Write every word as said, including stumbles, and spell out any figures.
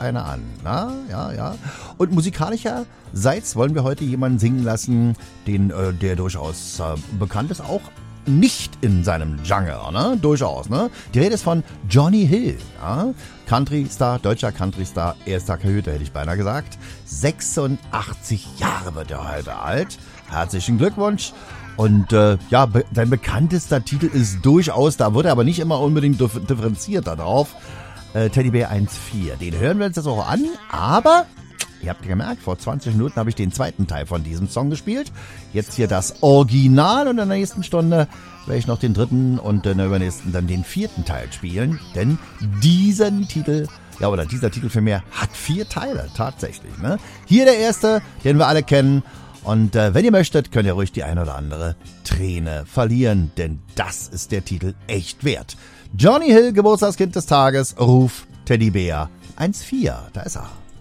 einer an. Na, ja, ja. Und musikalischerseits wollen wir heute jemanden singen lassen, den, äh, der durchaus äh, bekannt ist, auch nicht in seinem Genre, ne? Durchaus, ne? Die Rede ist von Johnny Hill, ja? Country-Star, deutscher Country-Star, erster Kahüter, hätte ich beinahe gesagt. sechsundachtzig Jahre wird er heute alt. Herzlichen Glückwunsch. Und äh, ja, be- sein bekanntester Titel ist durchaus, da wird er aber nicht immer unbedingt dif- differenziert darauf, äh, Teddybär eins vier. Den hören wir uns jetzt auch an, aber ihr habt ja gemerkt, vor zwanzig Minuten habe ich den zweiten Teil von diesem Song gespielt. Jetzt hier das Original und in der nächsten Stunde werde ich noch den dritten und in der übernächsten dann den vierten Teil spielen. Denn diesen Titel, ja oder dieser Titel für mehr, hat vier Teile tatsächlich. Ne? Hier der erste, den wir alle kennen. Und äh, wenn ihr möchtet, könnt ihr ruhig die ein oder andere Träne verlieren. Denn das ist der Titel echt wert. Johnny Hill, Geburtstagskind des Tages, Ruf Teddybär eins vier. Da ist er.